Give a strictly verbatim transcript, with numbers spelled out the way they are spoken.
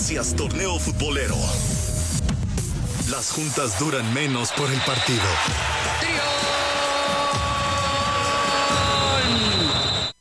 Gracias, torneo futbolero. Las juntas duran menos por el partido. Trío